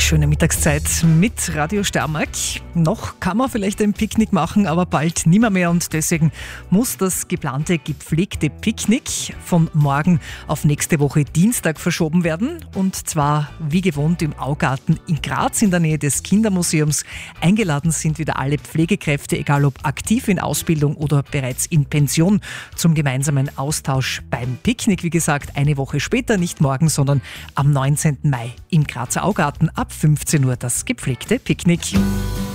Schöne Mittagszeit mit Radio Steiermark. Noch kann man vielleicht ein Picknick machen, aber bald nimmer mehr und deswegen muss das geplante gepflegte Picknick von morgen auf nächste Woche Dienstag verschoben werden und zwar wie gewohnt im Augarten in Graz in der Nähe des Kindermuseums. Eingeladen sind wieder alle Pflegekräfte, egal ob aktiv in Ausbildung oder bereits in Pension, zum gemeinsamen Austausch beim Picknick. Wie gesagt, eine Woche später, nicht morgen, sondern am 19. Mai im Grazer Augarten ab 15 Uhr das gepflegte Picknick.